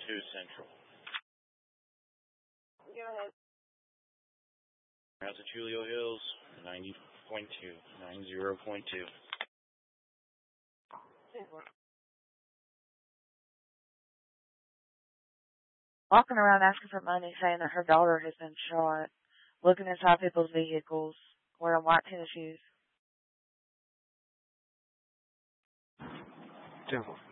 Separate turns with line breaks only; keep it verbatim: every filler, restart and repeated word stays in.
two Central.
Go ahead.
Out to Julio Hills, ninety point two, ninety point two.
Walking around asking for money, saying that her daughter has been shot. Looking inside people's vehicles, wearing white tennis shoes.
Devil.